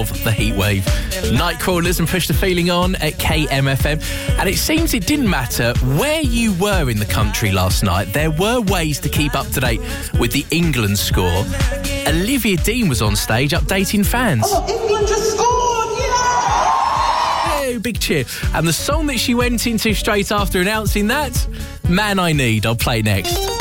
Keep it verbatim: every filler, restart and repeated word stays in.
of the heatwave. Nightcrawlers and Push the Feeling on at K M F M. And it seems it didn't matter where you were in the country last night. There were ways to keep up to date with the England score. Olivia Dean was on stage updating fans. Oh, England just scored! Yeah! Hey, big cheer. And the song that she went into straight after announcing that, Man I Need. I'll play next.